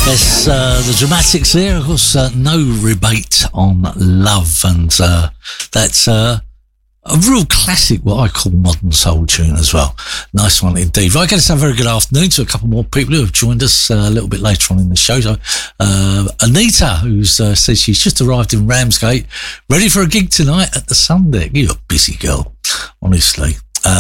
Yes, the Dramatics there, of course, No Rebate on Love, and that's a real classic, what I call modern soul tune as well. Nice one indeed. Right, going to say a very good afternoon to a couple more people who have joined us a little bit later on in the show. So, Anita, who says she's just arrived in Ramsgate, ready for a gig tonight at the Sun Deck. You're a busy girl, honestly.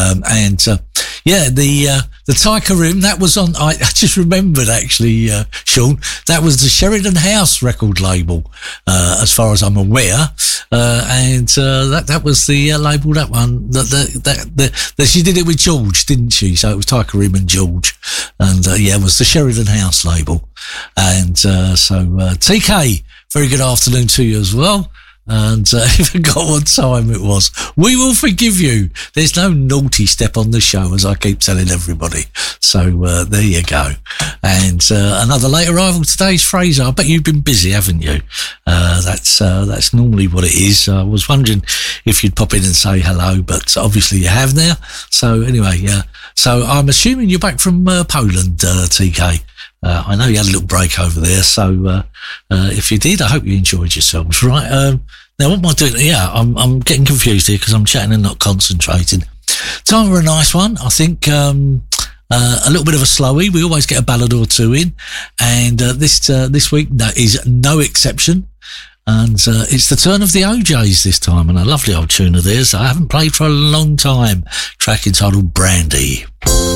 The Taika Rim, that was on, I just remembered actually, Sean, that was the Sheridan House record label, as far as I'm aware. That was the label, that one, that she did it with George, didn't she? So it was Taika Rim and George. And, it was the Sheridan House label. And, TK, very good afternoon to you as well. And I forgot what time it was. We will forgive you. There's no naughty step on the show, as I keep telling everybody. So there you go. And another late arrival today's Fraser. I bet you've been busy, haven't you? That's normally what it is. I was wondering if you'd pop in and say hello, but obviously you have now. So anyway, so I'm assuming you're back from Poland, TK. I know you had a little break over there, so if you did, I hope you enjoyed yourselves. Right, now what am I doing? Yeah, I'm getting confused here because I'm chatting and not concentrating. Time for a nice one, I think. A little bit of a slowie. We always get a ballad or two in, and this week is no exception. And it's the turn of the OJs this time, and a lovely old tune of theirs I haven't played for a long time. Track entitled Brandy.